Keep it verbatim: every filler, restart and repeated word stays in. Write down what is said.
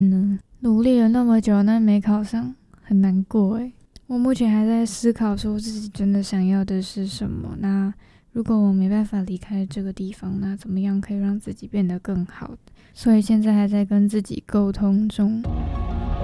呢？努力了那么久，但没考上，很难过诶。我目前还在思考说自己真的想要的是什么。那如果我没办法离开这个地方，那怎么样可以让自己变得更好？所以现在还在跟自己沟通中。